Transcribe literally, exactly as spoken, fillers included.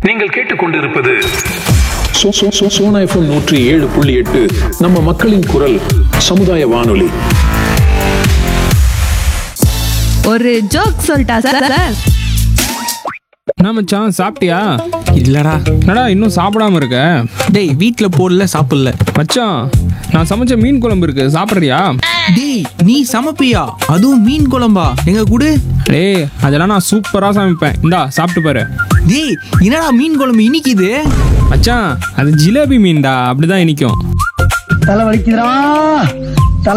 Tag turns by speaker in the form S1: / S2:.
S1: நீங்கள் கேட்டுக்கொண்டிருப்பது சோனா எஃப்எம் நூற்றி ஏழு புள்ளி எட்டு நம்ம மக்களின் குரல் சமுதாய வானொலி.
S2: ஒரு ஜோக் சொல்லிட்டா சார்?
S3: என்ன மச்சான், சாப்பிட்டியா?
S4: இல்லடா.
S3: என்னடா இன்னும் சாப்பிடாம இருக்க?
S4: டேய், வீட்ல போடல, சாப்பிடல.
S3: மச்சான், நான் சமைச்ச மீன் குழம்பு இருக்கு, சாப்பிட்றியா?
S4: டேய், நீ சமைப்பியா? அதுவும் மீன் குழம்பா? எங்க கூடு.
S3: டேய், அதெல்லாம் நான் சூப்பரா சமைப்பேன், இந்தா சாப்பிட்டு பாரு.
S4: டேய், என்னடா மீன் குழம்பு இனிக்குது?
S3: மச்சான், அது ஜிலேபி மீன்டா, அப்படிதான் இனிக்கும்.
S5: தலை வலிக்குதுடா.